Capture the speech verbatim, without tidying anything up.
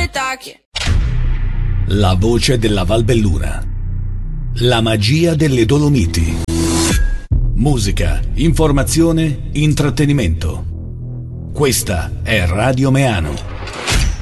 tacche. La voce della Valbelluna. La magia delle Dolomiti. Musica, informazione, intrattenimento. Questa è Radio Meano.